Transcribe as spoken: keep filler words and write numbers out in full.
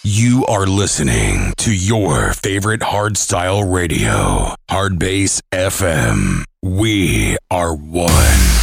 You are listening to your favorite hardstyle radio, Hardbass F M. We are one.